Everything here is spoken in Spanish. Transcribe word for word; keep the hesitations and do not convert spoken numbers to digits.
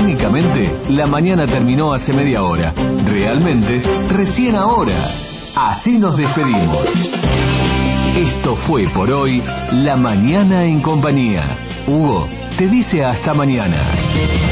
Técnicamente, la mañana terminó hace media hora. Realmente, recién ahora. Así nos despedimos. Esto fue por hoy La Mañana en Compañía. Hugo te dice hasta mañana.